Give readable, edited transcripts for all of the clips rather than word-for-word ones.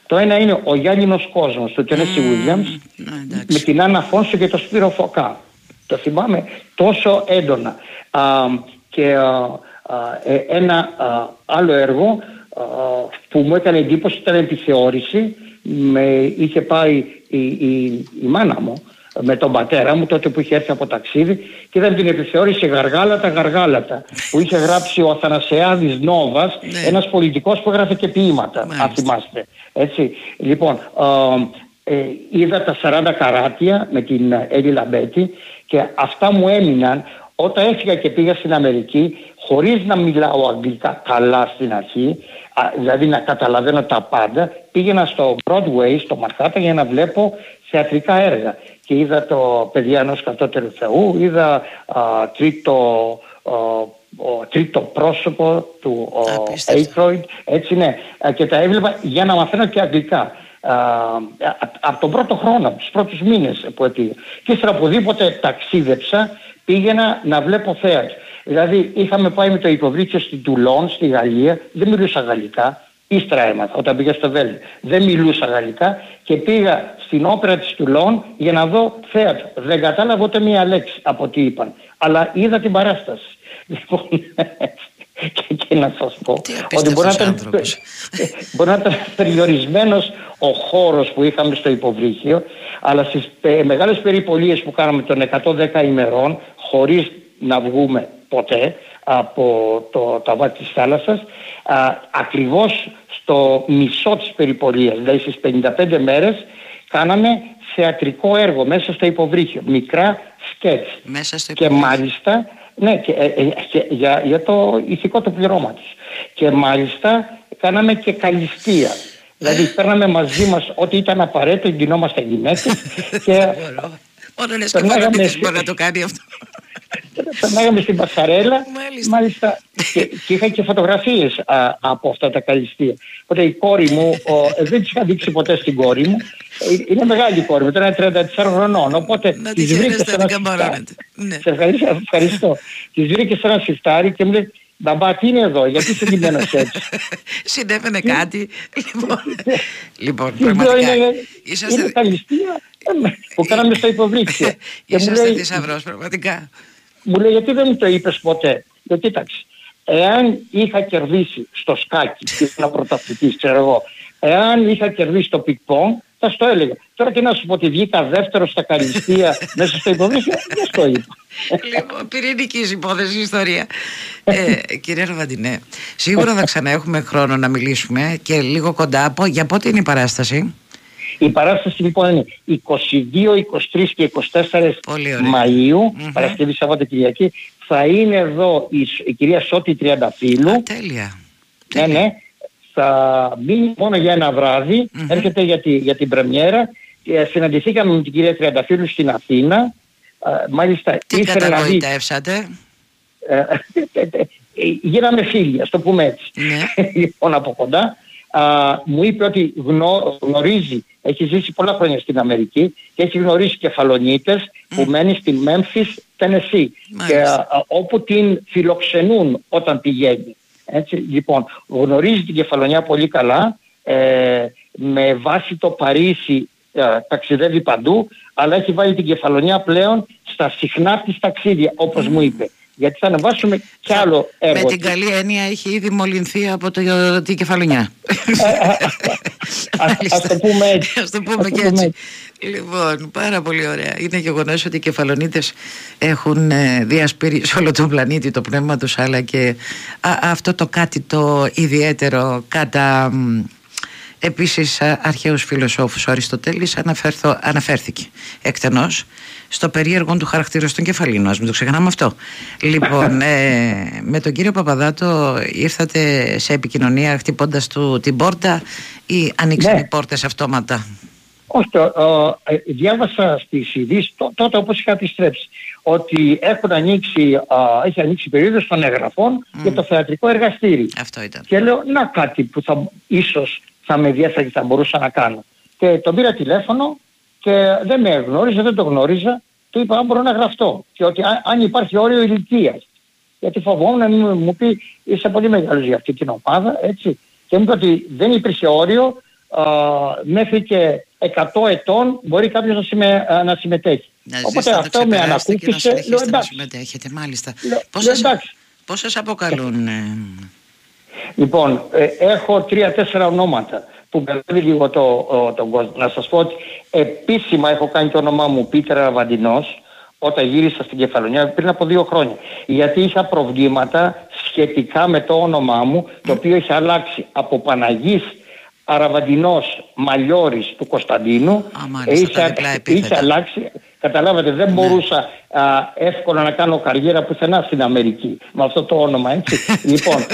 Το ένα είναι ο Γυάλινος κόσμος του Τένεσι Williams με την Άννα Φόνσο και το Σπύρο Φωκά. Το θυμάμαι τόσο έντονα. Και ένα άλλο έργο που μου έκανε εντύπωση ήταν επιθεώρηση. Είχε πάει η μάνα μου με τον πατέρα μου τότε που είχε έρθει από ταξίδι και είδαμε την επιθεώρηση Γαργάλατα που είχε γράψει ο Αθανασιάδης Νόβας, ένας πολιτικός που έγραφε και ποίηματα, αν θυμάστε. Έτσι. Λοιπόν, είδα τα 40 καράτια με την Έλλη Λαμπέτη και αυτά μου έμειναν όταν έφυγα και πήγα στην Αμερική χωρίς να μιλάω αγγλικά καλά στην αρχή, δηλαδή να καταλαβαίνω τα πάντα. Πήγαινα στο Broadway, στο Μανχάταν για να βλέπω θεατρικά έργα και είδα το Παιδιά ενός κατώτερου Θεού, είδα τρίτο πρόσωπο του Aykroyd, έτσι ναι, και τα έβλεπα για να μαθαίνω και αγγλικά. Από τον πρώτο χρόνο, τους πρώτους μήνες που πήγα. Και ύστερα οπουδήποτε ταξίδεψα πήγαινα να βλέπω θέατρο. Δηλαδή είχαμε πάει με το υποβρύχιο στην Τουλόν, στη Γαλλία, δεν μιλούσα γαλλικά, ύστερα έμαθα όταν πήγα στο Βέλγιο. Δεν μιλούσα γαλλικά και πήγα στην όπερα της Τουλόν για να δω θέατρο. Δεν κατάλαβα ούτε μία λέξη από τι είπαν, αλλά είδα την παράσταση. Λοιπόν, και να σας πω ότι μπορεί να ήταν περιορισμένος ο χώρος που είχαμε στο υποβρύχιο, αλλά στις μεγάλες περιπολίες που κάναμε των 110 ημερών χωρίς να βγούμε ποτέ από το ταβάτι της θάλασσας, ακριβώς στο μισό της περιπολίας, δηλαδή στις 55 μέρες κάναμε θεατρικό έργο μέσα στο υποβρύχιο, μικρά σκέτς και μάλιστα ναι, και για το ηθικό του πληρώματος. Και μάλιστα κάναμε και καλυστία. Δηλαδή παίρναμε μαζί μας ό,τι ήταν απαραίτητο, γινόμαστε γυναίκες και μόνο λες και φανατήτης μπορεί να το κάνει αυτό. Περνάγαμε στην Πασαρέλα, μάλιστα, και είχα και φωτογραφίες από αυτά τα καλυστία. Οπότε η κόρη μου, δεν της είχα δείξει ποτέ στην κόρη μου, είναι μεγάλη η κόρη μου, τώρα είναι 34 χρονών, οπότε της βρήκε σε ένα σιφτάρι. Σε ευχαριστώ. Της βρήκε σε ένα σιφτάρι και μου λέει, μπαμπά, τι είναι εδώ, γιατί είσαι ντυμένος έτσι? Συνέβαινε κάτι. Λοιπόν, πραγματικά είναι καλυστία που κάναμε στο υποβρύχιο. Είσαστε θησαυρός, πραγματικά. Μου λέει, γιατί δεν μου το είπες ποτέ? Λέω, κοίταξε, εάν είχα κερδίσει στο σκάκι και ήμουν πρωταθλητής, ξέρω εγώ, εάν είχα κερδίσει το πικ-πονγκ, θα στο έλεγα. Τώρα και να σου πω ότι βγήκα δεύτερο στα καλυστία μέσα στο υποβρύχιο, δεν στο είπα. Λοιπόν, πυρηνικής υπόθεση ιστορία. Κύριε Ραβαντινέ, σίγουρα θα ξανά έχουμε χρόνο να μιλήσουμε και λίγο κοντά. Για πότε είναι η παράσταση? Η παράσταση λοιπόν είναι 22, 23 και 24 Μαΐου, Παρασκευή, Σάββατο, Κυριακή. Θα είναι εδώ η κυρία Σώτη Τριανταφύλου. Τέλεια. Ναι. Θα μείνει μόνο για ένα βράδυ, έρχεται για την πρεμιέρα. Συναντηθήκαμε με την κυρία Τριανταφύλου στην Αθήνα. Μάλιστα, τι καταγοητεύσατε? Γίναμε φίλοι, ας το πούμε έτσι. Λοιπόν, από κοντά. Μου είπε ότι γνωρίζει, έχει ζήσει πολλά χρόνια στην Αμερική και έχει γνωρίσει κεφαλονίτες που μένει στη Memphis, Tennessee, και όπου την φιλοξενούν όταν πηγαίνει. Έτσι, λοιπόν, γνωρίζει την Κεφαλονιά πολύ καλά, με βάση το Παρίσι ταξιδεύει παντού, αλλά έχει βάλει την Κεφαλονιά πλέον στα συχνά της ταξίδια, όπως μου είπε. Γιατί θα ανεβάσουμε κι άλλο έργο. Με την καλή έννοια έχει ήδη μολυνθεί από την Κεφαλονιά. Ας το πούμε έτσι. Ας το πούμε και έτσι. Λοιπόν, πάρα πολύ ωραία. Είναι γεγονός ότι οι Κεφαλονίτες έχουν διασπείρει σε όλο τον πλανήτη το πνεύμα τους, αλλά και αυτό το κάτι το ιδιαίτερο κατά... Επίσης, αρχαίους φιλοσόφους, ο Αριστοτέλης αναφέρθηκε εκτενώς στο περίεργο του χαρακτήρα στον κεφαλίνο, ας μην το ξεχνάμε αυτό. Λοιπόν, με τον κύριο Παπαδάτο ήρθατε σε επικοινωνία χτυπώντας του την πόρτα ή ανοίξαν οι πόρτες αυτόματα? Όχι, διάβασα στις ειδήσεις τότε, όπως είχα επιστρέψει, ότι έχει ανοίξει περίοδος των εγγραφών για το θεατρικό εργαστήρι. Αυτό ήταν. Και λέω, να κάτι που ίσως θα με ενδιαφέρει και θα μπορούσα να κάνω. Και τον πήρα τηλέφωνο και δεν με γνώριζε, δεν το γνώριζα. Του είπα, αν μπορώ να γραφτώ. Και ότι αν υπάρχει όριο ηλικίας. Γιατί φοβόμουν να μου πει, είσαι πολύ μεγάλος για αυτή την ομάδα, έτσι. Και μου είπε ότι δεν υπήρχε όριο, μέχρι και 100 ετών μπορεί κάποιος να συμμετέχει. Οπότε αυτό με ανακούφισε. Λέω εντάξει. Συμμετέχετε, μάλιστα. Πώς σας αποκαλούν? Λοιπόν, έχω 3-4 ονόματα που μπερδεύει λίγο τον κόσμο. Να σας πω ότι επίσημα έχω κάνει το όνομά μου Πίτερ Αραβαντινός όταν γύρισα στην Κεφαλονιά πριν από 2 χρόνια. Γιατί είχα προβλήματα σχετικά με το όνομά μου, το οποίο είχε αλλάξει από Παναγής Αραβαντινός Μαλιώρης του Κωνσταντίνου. Είχε αλλάξει. Καταλάβατε, δεν μπορούσα εύκολα να κάνω καριέρα πουθενά στην Αμερική με αυτό το όνομα, έτσι. Λοιπόν,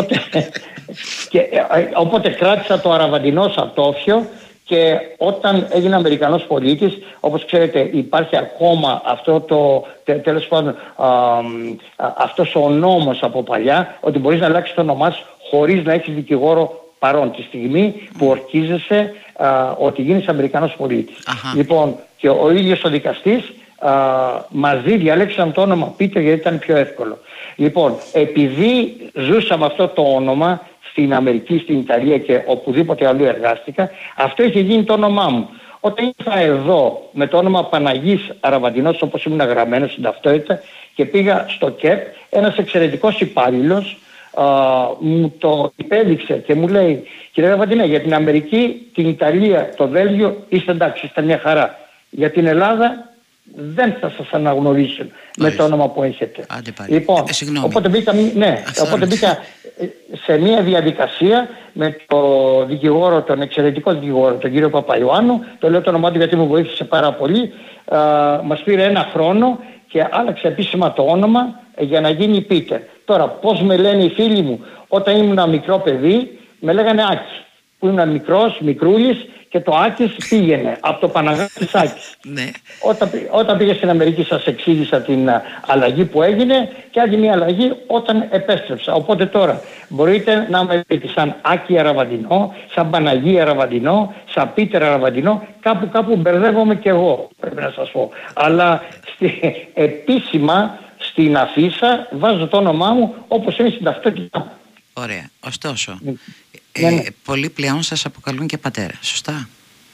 οπότε κράτησα το Αραβαντινό Σατόφιο και όταν έγινα Αμερικανός πολίτης, όπως ξέρετε, υπάρχει ακόμα αυτό τέλος πάντων, αυτός ο νόμος από παλιά, ότι μπορείς να αλλάξεις το όνομά σου χωρίς να έχεις δικηγόρο παρόν τη στιγμή που ορκίζεσαι ότι γίνεις Αμερικανός πολίτης. Λοιπόν, και ο ίδιος ο δικαστής μαζί διαλέξαμε το όνομα Πίτερ γιατί ήταν πιο εύκολο. Λοιπόν, επειδή ζούσα με αυτό το όνομα στην Αμερική, στην Ιταλία και οπουδήποτε αλλού εργάστηκα, αυτό είχε γίνει το όνομά μου. Όταν ήρθα εδώ με το όνομα Παναγής Αραβαντινός, όπως ήμουν γραμμένος στην ταυτότητα, και πήγα στο ΚΕΠ, ένας εξαιρετικός υπάλληλος μου το υπέδειξε και μου λέει: κύριε Αραβαντινέ, για την Αμερική, την Ιταλία, το Βέλγιο είστε εντάξει, είστε μια χαρά. Για την Ελλάδα δεν θα σας αναγνωρίσουν με το όνομα που έχετε. Λοιπόν, οπότε μπήκα σε μια διαδικασία με το δικηγόρο, τον εξαιρετικό δικηγόρο, τον κύριο Παπαϊωάννου. Το λέω το όνομά του γιατί μου βοήθησε πάρα πολύ. Μας πήρε 1 χρόνο και άλλαξε επίσημα το όνομα για να γίνει Πίτερ. Τώρα, πώς με λένε οι φίλοι μου? Όταν ήμουν μικρό παιδί με λέγανε Άκη, που ήμουν μικρούλης, και το Άκης πήγαινε από το Παναγάτης Άκης. Ναι. Όταν πήγε στην Αμερική σας εξήγησα την αλλαγή που έγινε και άλλη μια αλλαγή όταν επέστρεψα. Οπότε τώρα μπορείτε να με πείτε σαν Άκη Αραβαντινό, σαν Παναγή Αραβαντινό, σαν Πίτερ Αραβαντινό. Κάπου μπερδεύομαι και εγώ, πρέπει να σας πω. Αλλά επίσημα στην αφίσα βάζω το όνομά μου όπως είναι στην ταυτότητά μου. Ωραία. Ωστόσο, πολλοί πλέον σας αποκαλούν και πατέρα, σωστά?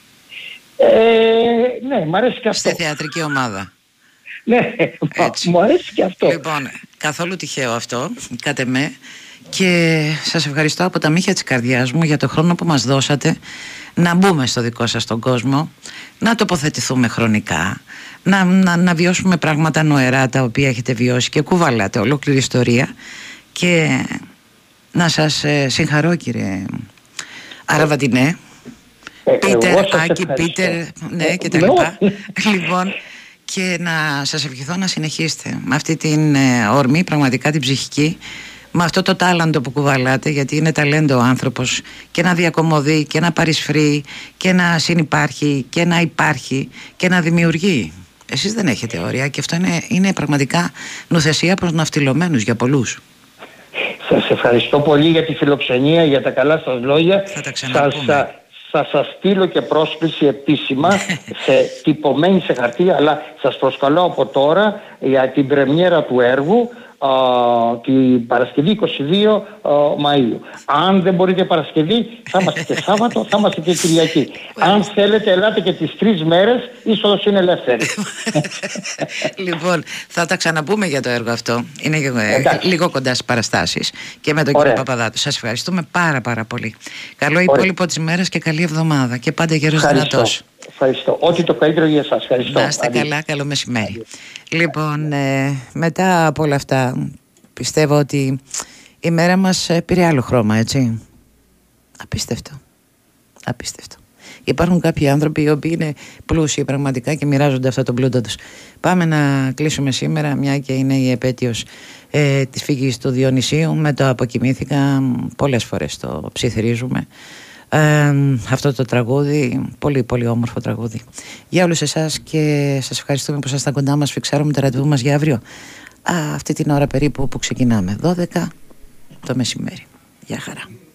Ναι, μου αρέσει και αυτό. Στη θεατρική ομάδα. Ναι, μου αρέσει και αυτό. Λοιπόν, καθόλου τυχαίο αυτό, κάτε με. Και σας ευχαριστώ από τα μύχια της καρδιάς μου για το χρόνο που μας δώσατε να μπούμε στο δικό σας τον κόσμο, να τοποθετηθούμε χρονικά, να βιώσουμε πράγματα νοερά τα οποία έχετε βιώσει και κουβαλάτε ολόκληρη ιστορία. Και να σας συγχαρώ, κύριε Αραβαντινέ, Πίτερ, Άκη, Πίτερ, ναι, και τα λοιπά. Λοιπόν, και να σας ευχηθώ να συνεχίσετε με αυτή την ορμή, πραγματικά την ψυχική, με αυτό το τάλαντο που κουβαλάτε, γιατί είναι ταλέντο ο άνθρωπος, και να διακομωδεί και να παρισφρεί και να συνυπάρχει και να υπάρχει και να δημιουργεί. Εσείς δεν έχετε όρια και αυτό είναι πραγματικά νουθεσία προς ναυτιλωμένους για πολλούς. Σας ευχαριστώ πολύ για τη φιλοξενία, για τα καλά σας λόγια. Θα τα ξαναπούμε. Θα σας στείλω και πρόσκληση επίσημα τυπωμένη σε χαρτί, αλλά σας προσκαλώ από τώρα για την πρεμιέρα του έργου την Παρασκευή 22 Μαΐου. Αν δεν μπορείτε Παρασκευή, θα είμαστε και Σάββατο, θα είμαστε και Κυριακή. Αν θέλετε, ελάτε και τις 3 μέρες, είσοδος είναι ελεύθερη. Λοιπόν, θα τα ξαναπούμε για το έργο αυτό. Είναι λίγο κοντά στις παραστάσεις και με τον κύριο Παπαδάτο. Σας ευχαριστούμε πάρα πολύ. Καλό υπόλοιπο της μέρας και καλή εβδομάδα και πάντα γερός δυνατός. Ευχαριστώ. Ό,τι το καλύτερο για σας. Ευχαριστώ. Να είστε καλά, καλό μεσημέρι. Λοιπόν, μετά από όλα αυτά, πιστεύω ότι η μέρα μας πήρε άλλο χρώμα, έτσι. Απίστευτο. Υπάρχουν κάποιοι άνθρωποι οι οποίοι είναι πλούσιοι πραγματικά και μοιράζονται αυτό τον πλούτο τους. Πάμε να κλείσουμε σήμερα, μια και είναι η επέτειος της φυγής του Διονυσίου. Με το αποκοιμήθηκα, πολλές φορές το ψιθυρίζουμε. Αυτό το τραγούδι, πολύ όμορφο τραγούδι για όλους εσάς, και σας ευχαριστούμε που ήσασταν κοντά μας. Φιξάρουμε το ραντεβού μας για αύριο αυτή την ώρα περίπου που ξεκινάμε, 12 το μεσημέρι. Γεια χαρά.